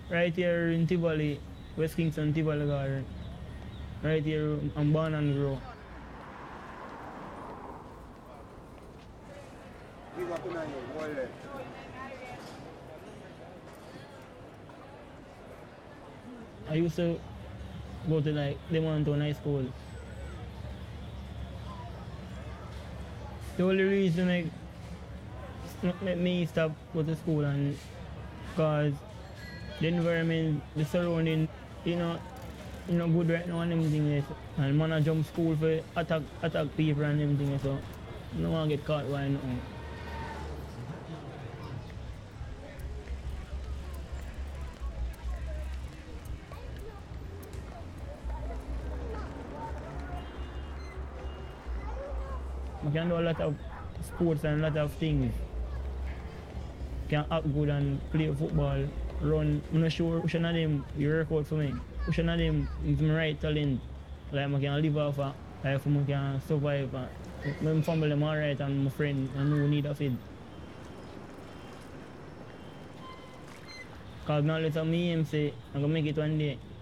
right here in Tivoli, West Kingston, Tivoli Garden. Right here, I'm born and grow. I used to go to like Lemonton High School. The only reason make me stop go to school and cause the environment, the surrounding, you know, you know good right now and everything is and man I jump school for attack people and everything so I don't wanna get caught by nothing. I can do a lot of sports and a lot of things. Can act good and play football, run. I'm not sure which one of them you work out for me. Which one of them is my right talent. Like I can live off of, like I can survive. My family am alright and my friend and no need of it. Cause now let me say I'm gonna make it one day.